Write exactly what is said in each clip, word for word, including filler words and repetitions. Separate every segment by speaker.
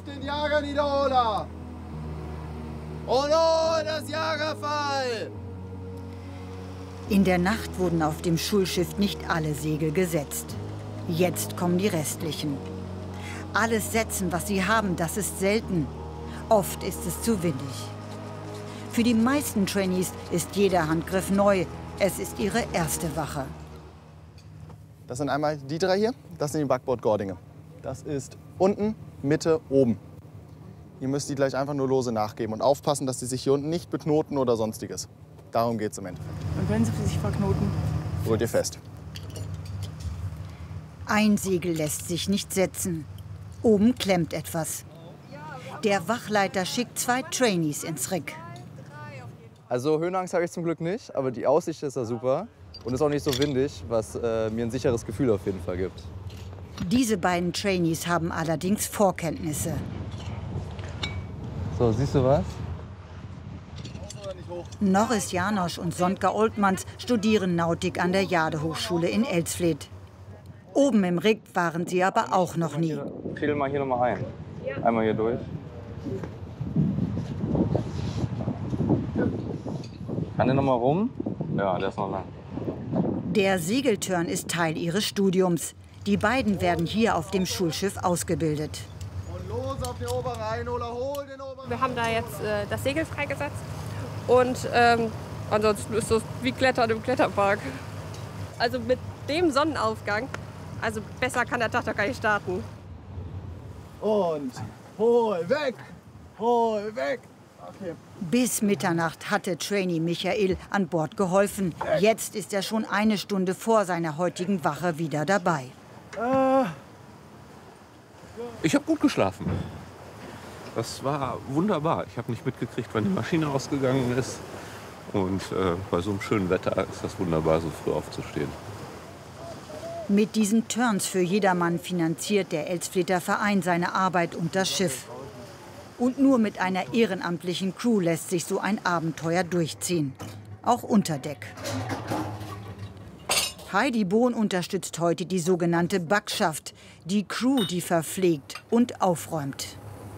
Speaker 1: den Jager Niederola! Und oh, das Jagerfall!
Speaker 2: In der Nacht wurden auf dem Schulschiff nicht alle Segel gesetzt. Jetzt kommen die restlichen. Alles setzen, was sie haben, das ist selten. Oft ist es zu windig. Für die meisten Trainees ist jeder Handgriff neu. Es ist ihre erste Wache.
Speaker 3: Das sind einmal die drei hier, das sind die Backbordgordinge. Das ist unten, Mitte, oben. Ihr müsst die gleich einfach nur lose nachgeben und aufpassen, dass sie sich hier unten nicht beknoten oder sonstiges. Darum geht es im Endeffekt.
Speaker 4: Und wenn sie sich verknoten?
Speaker 3: Holt ihr fest.
Speaker 2: Ein Segel lässt sich nicht setzen. Oben klemmt etwas. Der Wachleiter schickt zwei Trainees ins Rick.
Speaker 5: Also Höhenangst habe ich zum Glück nicht, aber die Aussicht ist ja super. Und ist auch nicht so windig, was äh, mir ein sicheres Gefühl auf jeden Fall gibt.
Speaker 2: Diese beiden Trainees haben allerdings Vorkenntnisse.
Speaker 5: So, siehst du was?
Speaker 2: Norris Janosch und Sonka Oltmanns studieren Nautik an der Jadehochschule in Elsfleth. Oben im Rick waren sie aber auch noch nie.
Speaker 5: Fädel mal hier noch mal ein. Einmal hier durch. Kann der noch mal rum? Ja, der ist noch lang.
Speaker 2: Der Segeltörn ist Teil ihres Studiums. Die beiden werden hier auf dem Schulschiff ausgebildet.
Speaker 1: Und los auf den oberen Einholer, hol den oberen.
Speaker 6: Wir haben da jetzt äh, das Segel freigesetzt. Und ähm, ansonsten ist das wie Klettern im Kletterpark. Also mit dem Sonnenaufgang, also besser kann der Tag doch gar nicht starten.
Speaker 1: Und hol weg, hol weg. Okay.
Speaker 2: Bis Mitternacht hatte Trainee Michael an Bord geholfen. Jetzt ist er schon eine Stunde vor seiner heutigen Wache wieder dabei.
Speaker 7: Ich habe gut geschlafen. Das war wunderbar. Ich habe nicht mitgekriegt, wann die Maschine ausgegangen ist. Und äh, bei so einem schönen Wetter ist das wunderbar, so früh aufzustehen.
Speaker 2: Mit diesen Turns für jedermann finanziert der Elsflether Verein seine Arbeit und das Schiff. Und nur mit einer ehrenamtlichen Crew lässt sich so ein Abenteuer durchziehen. Auch unter Deck. Heidi Bohn unterstützt heute die sogenannte Backschaft. Die Crew, die verpflegt und aufräumt.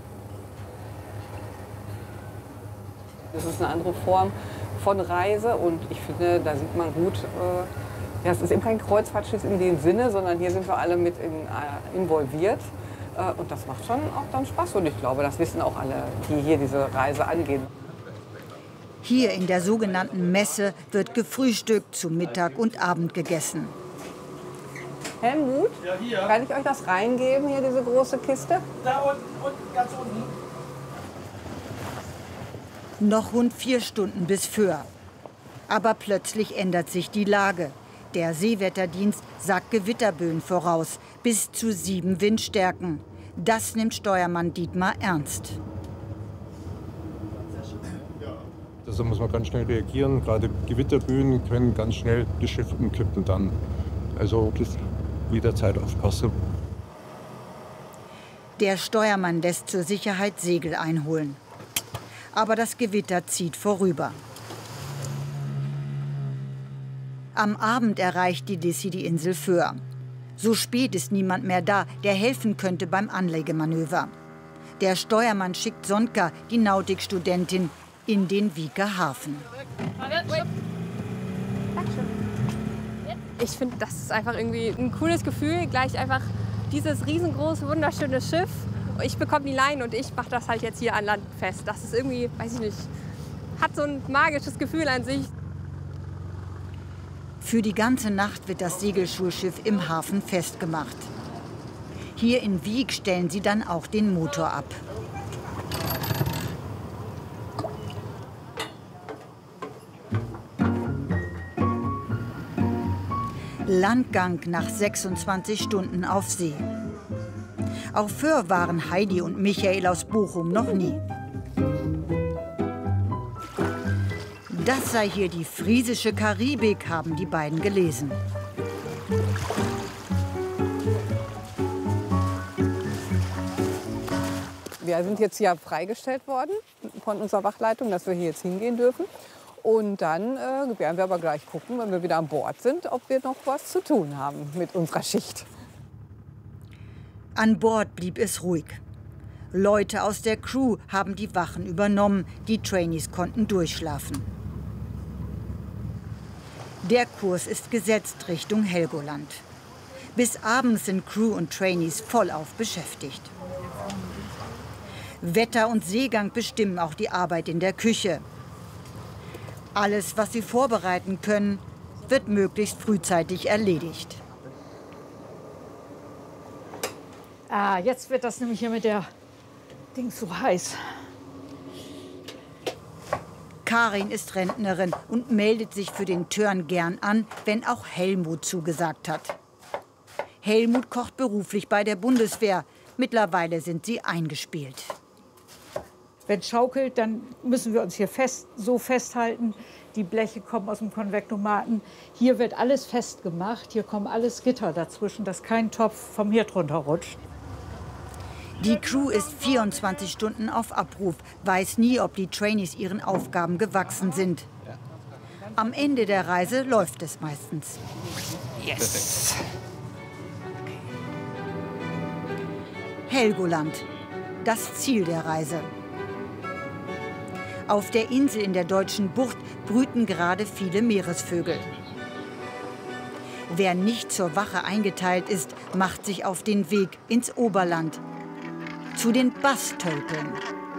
Speaker 8: Das ist eine andere Form von Reise und ich finde, da sieht man gut, äh, ja, es ist eben kein Kreuzfahrtschiff in dem Sinne, sondern hier sind wir alle mit in, äh, involviert. Und das macht schon auch dann Spaß. Und ich glaube, das wissen auch alle, die hier diese Reise angehen.
Speaker 2: Hier in der sogenannten Messe wird gefrühstückt, zu Mittag und Abend gegessen.
Speaker 8: Helmut, ja, hier. Kann ich euch das reingeben, hier diese große Kiste?
Speaker 9: Da unten, unten, ganz unten.
Speaker 2: Noch rund vier Stunden bis Föhr. Aber plötzlich ändert sich die Lage. Der Seewetterdienst sagt Gewitterböen voraus, bis zu sieben Windstärken. Das nimmt Steuermann Dietmar ernst.
Speaker 10: Da muss man ganz schnell reagieren. Gerade Gewitterböen können ganz schnell das Schiff umkippen dann. Also das jederzeit aufpassen.
Speaker 2: Der Steuermann lässt zur Sicherheit Segel einholen. Aber das Gewitter zieht vorüber. Am Abend erreicht die Dissi die Insel Föhr. So spät ist niemand mehr da, der helfen könnte beim Anlegemanöver. Der Steuermann schickt Sonka, die Nautikstudentin, in den Wieker Hafen.
Speaker 6: Ich finde, das ist einfach irgendwie ein cooles Gefühl, gleich einfach dieses riesengroße, wunderschöne Schiff. Ich bekomme die Leine und ich mache das halt jetzt hier an Land fest. Das ist irgendwie, weiß ich nicht, hat so ein magisches Gefühl an sich.
Speaker 2: Für die ganze Nacht wird das Segelschulschiff im Hafen festgemacht. Hier in Wiek stellen sie dann auch den Motor ab. Landgang nach sechsundzwanzig Stunden auf See. Auf Föhr waren Heidi und Michael aus Bochum noch nie. Das sei hier die friesische Karibik, haben die beiden gelesen.
Speaker 8: Wir sind jetzt hier freigestellt worden von unserer Wachleitung, dass wir hier jetzt hingehen dürfen. Und dann äh, werden wir aber gleich gucken, wenn wir wieder an Bord sind, ob wir noch was zu tun haben mit unserer Schicht.
Speaker 2: An Bord blieb es ruhig. Leute aus der Crew haben die Wachen übernommen. Die Trainees konnten durchschlafen. Der Kurs ist gesetzt Richtung Helgoland. Bis abends sind Crew und Trainees vollauf beschäftigt. Wetter und Seegang bestimmen auch die Arbeit in der Küche. Alles, was sie vorbereiten können, wird möglichst frühzeitig erledigt.
Speaker 4: Ah, jetzt wird das nämlich hier mit der Dings so heiß.
Speaker 2: Karin ist Rentnerin und meldet sich für den Turn gern an, wenn auch Helmut zugesagt hat. Helmut kocht beruflich bei der Bundeswehr. Mittlerweile sind sie eingespielt.
Speaker 4: Wenn es schaukelt, dann müssen wir uns hier fest, so festhalten. Die Bleche kommen aus dem Konvektomaten. Hier wird alles festgemacht. Hier kommen alles Gitter dazwischen, dass kein Topf vom Herd runterrutscht.
Speaker 2: Die Crew ist vierundzwanzig Stunden auf Abruf, weiß nie, ob die Trainees ihren Aufgaben gewachsen sind. Am Ende der Reise läuft es meistens.
Speaker 4: Yes!
Speaker 2: Helgoland, das Ziel der Reise. Auf der Insel in der deutschen Bucht brüten gerade viele Meeresvögel. Wer nicht zur Wache eingeteilt ist, macht sich auf den Weg ins Oberland, zu den Bastölpeln.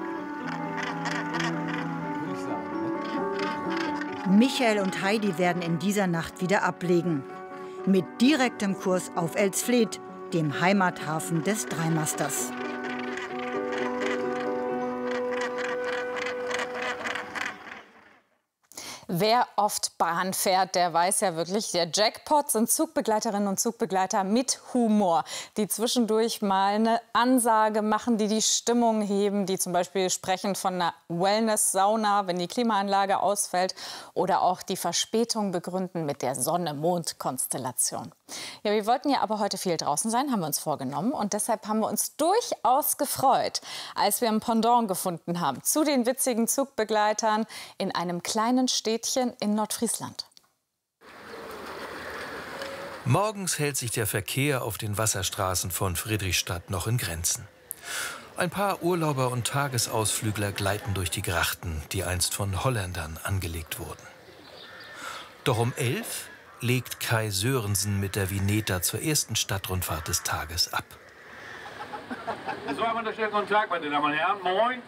Speaker 2: Michael und Heidi werden in dieser Nacht wieder ablegen. Mit direktem Kurs auf Elsfleth, dem Heimathafen des Dreimasters.
Speaker 11: Wer oft Bahn fährt, der weiß ja wirklich, der Jackpot sind Zugbegleiterinnen und Zugbegleiter mit Humor, die zwischendurch mal eine Ansage machen, die die Stimmung heben, die zum Beispiel sprechen von einer Wellness-Sauna, wenn die Klimaanlage ausfällt, oder auch die Verspätung begründen mit der Sonne-Mond-Konstellation. Ja, wir wollten ja aber heute viel draußen sein, haben wir uns vorgenommen, und deshalb haben wir uns durchaus gefreut, als wir ein Pendant gefunden haben zu den witzigen Zugbegleitern in einem kleinen Städtchen in Nordfriesland.
Speaker 12: Morgens hält sich der Verkehr auf den Wasserstraßen von Friedrichstadt noch in Grenzen. Ein paar Urlauber und Tagesausflügler gleiten durch die Grachten, die einst von Holländern angelegt wurden. Doch um elf legt Kai Sörensen mit der Vineta zur ersten Stadtrundfahrt des Tages ab.
Speaker 13: So, haben wir schnell Kontakt, meine Damen und Herren. Moin.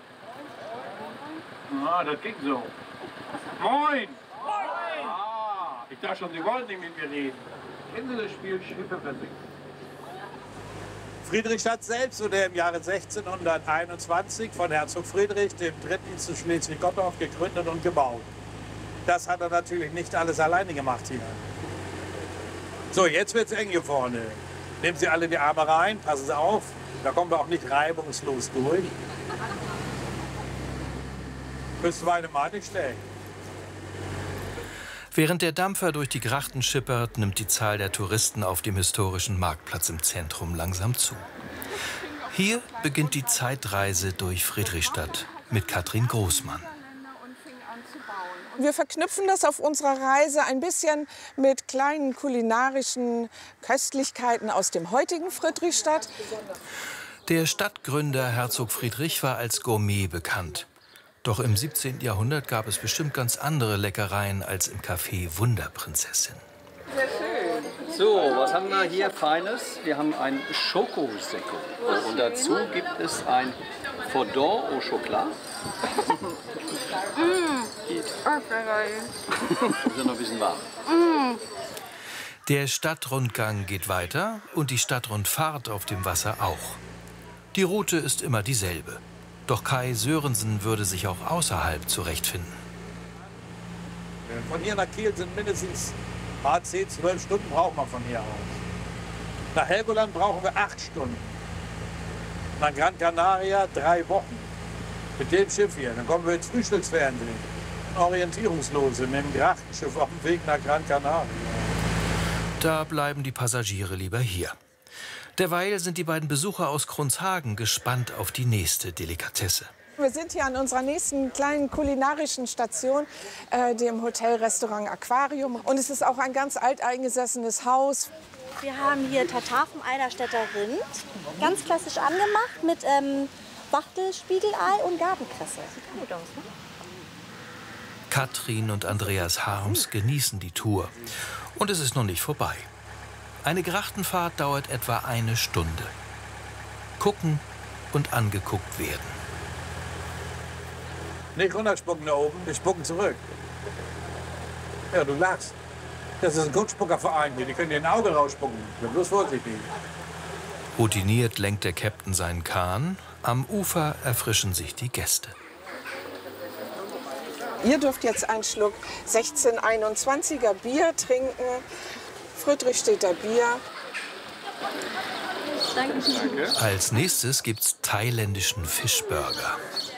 Speaker 13: Ah, das ging so. Moin! Moin! Ah, ich dachte schon, Sie wollen nicht mit mir reden. Kennen Sie das Spiel Schiffe versinken? Friedrichstadt selbst wurde im Jahre sechzehnhunderteinundzwanzig von Herzog Friedrich dem Dritten zu Schleswig-Gottorf gegründet und gebaut. Das hat er natürlich nicht alles alleine gemacht hier. So, jetzt wird's eng hier vorne. Nehmen Sie alle die Arme rein, passen Sie auf. Da kommen wir auch nicht reibungslos durch. Müssen wir eine Mal nicht schlecht.
Speaker 12: Während der Dampfer durch die Grachten schippert, nimmt die Zahl der Touristen auf dem historischen Marktplatz im Zentrum langsam zu. Hier beginnt die Zeitreise durch Friedrichstadt mit Katrin Großmann.
Speaker 14: Wir verknüpfen das auf unserer Reise ein bisschen mit kleinen kulinarischen Köstlichkeiten aus dem heutigen Friedrichstadt.
Speaker 12: Der Stadtgründer Herzog Friedrich war als Gourmet bekannt. Doch im siebzehnten Jahrhundert gab es bestimmt ganz andere Leckereien als im Café Wunderprinzessin.
Speaker 15: Sehr schön. So, was haben wir hier Feines? Wir haben ein Schokosecco. Und dazu gibt es ein Fondant au Chocolat.
Speaker 16: Mmh. Okay.
Speaker 15: Wir sind noch ein bisschen warm.
Speaker 16: Mmh.
Speaker 12: Der Stadtrundgang geht weiter und die Stadtrundfahrt auf dem Wasser auch. Die Route ist immer dieselbe. Doch Kai Sörensen würde sich auch außerhalb zurechtfinden.
Speaker 13: Von hier nach Kiel sind mindestens zehn, zwölf Stunden brauchen wir von hier aus. Nach Helgoland brauchen wir acht Stunden. Nach Gran Canaria drei Wochen. Mit dem Schiff hier. Dann kommen wir ins Frühstücksfernsehen. Orientierungslose mit dem Grachtenschiff auf dem Weg nach Gran Canaria.
Speaker 12: Da bleiben die Passagiere lieber hier. Derweil sind die beiden Besucher aus Kronshagen gespannt auf die nächste Delikatesse.
Speaker 14: Wir sind hier an unserer nächsten kleinen kulinarischen Station, äh, dem Hotel-Restaurant Aquarium. Und es ist auch ein ganz alteingesessenes Haus.
Speaker 17: Wir haben hier Tatar vom Eiderstädter Rind, ganz klassisch angemacht mit ähm, Spachtel, Spiegelei und Gartenkresse. Sieht gut aus, ne?
Speaker 12: Katrin und Andreas Harms genießen die Tour. Und es ist noch nicht vorbei. Eine Grachtenfahrt dauert etwa eine Stunde. Gucken und angeguckt werden.
Speaker 13: Nicht runterspucken da oben, wir spucken zurück. Ja, du lachst. Das ist ein Kunstspuckerverein hier, die können dir ein Auge rausspucken. Ich bin bloß vorsichtig.
Speaker 12: Routiniert lenkt der Captain seinen Kahn. Am Ufer erfrischen sich die Gäste.
Speaker 14: Ihr dürft jetzt einen Schluck sechzehnhunderteinundzwanziger Bier trinken. Friedrichstädter Bier.
Speaker 12: Danke. Als nächstes gibt's thailändischen Fischburger.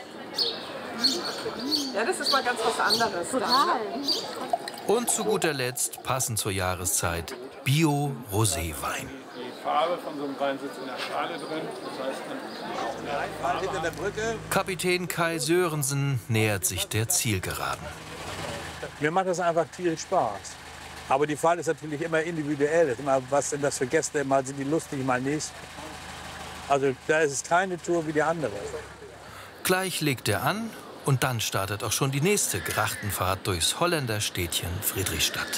Speaker 8: Ja, das ist mal ganz was anderes. Total.
Speaker 12: Und zu guter Letzt, passend zur Jahreszeit, Bio-Roséwein.
Speaker 10: Die Farbe von so einem Wein sitzt in der Schale drin. Das heißt, man
Speaker 13: hinter der Brücke.
Speaker 12: Kapitän Kai Sörensen nähert sich der Zielgeraden.
Speaker 13: Mir macht das einfach tierisch Spaß. Aber die Fahrt ist natürlich immer individuell. Ist immer, was sind das für Gäste? Mal sind die lustig, mal nicht. Also da ist es keine Tour wie die andere.
Speaker 12: Gleich legt er an und dann startet auch schon die nächste Grachtenfahrt durchs Holländerstädtchen Friedrichstadt.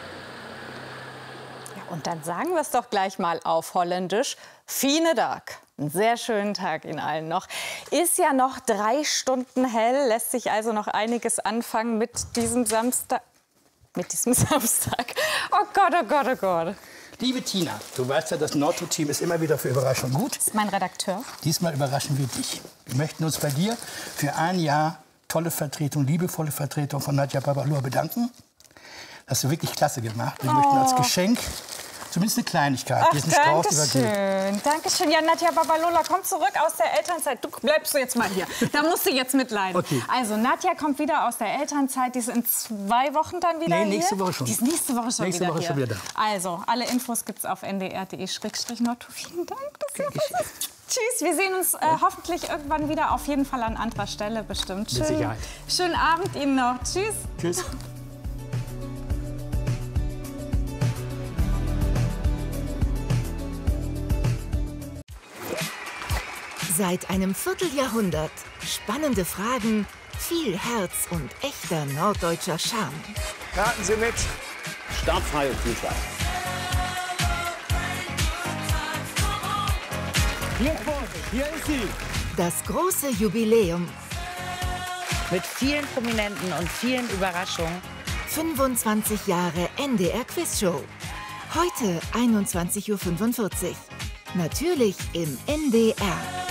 Speaker 11: Ja, und dann sagen wir es doch gleich mal auf Holländisch. Fine Dag. Einen sehr schönen Tag Ihnen allen noch. Ist ja noch drei Stunden hell, lässt sich also noch einiges anfangen mit diesem Samstag. Mit diesem Samstag. Oh Gott, oh Gott, oh Gott.
Speaker 9: Liebe Tina, du weißt ja, das Nordtour-Team ist immer wieder für Überraschungen gut.
Speaker 11: Das ist mein Redakteur.
Speaker 9: Diesmal überraschen wir dich. Wir möchten uns bei dir für ein Jahr tolle Vertretung, liebevolle Vertretung von Nadja Babalova bedanken. Das hast du wirklich klasse gemacht. Wir oh. möchten als Geschenk zumindest eine Kleinigkeit,
Speaker 11: Ach,
Speaker 9: diesen Strauß
Speaker 11: übergeben. Dankeschön, Dankeschön. Ja, Nadja Babalova, komm zurück aus der Elternzeit. Du bleibst du jetzt mal hier. Da musst du jetzt mitleiden.
Speaker 9: Okay.
Speaker 11: Also, Nadja kommt wieder aus der Elternzeit. Die ist in zwei Wochen dann wieder
Speaker 9: nee,
Speaker 11: hier.
Speaker 9: nächste Woche schon.
Speaker 11: Die ist nächste Woche schon
Speaker 9: nächste
Speaker 11: wieder
Speaker 9: Woche
Speaker 11: hier.
Speaker 9: schon wieder da.
Speaker 11: Also, alle Infos gibt's auf n d r punkt d e slash nordtour. Vielen Dank, dass ihr das ist. Tschüss, wir sehen uns äh, hoffentlich irgendwann wieder. Auf jeden Fall an anderer Stelle bestimmt. Schön,
Speaker 9: Mit Sicherheit.
Speaker 11: Schönen Abend Ihnen noch. Tschüss.
Speaker 9: Tschüss.
Speaker 18: Seit einem Vierteljahrhundert spannende Fragen, viel Herz und echter norddeutscher Charme.
Speaker 1: Raten Sie mit.
Speaker 19: Startfrei und viel Spaß.
Speaker 20: Glückwunsch, hier ist sie.
Speaker 18: Das große Jubiläum.
Speaker 21: Mit vielen Prominenten und vielen Überraschungen.
Speaker 18: fünfundzwanzig Jahre N D R Quizshow. Heute einundzwanzig Uhr fünfundvierzig. Natürlich im N D R.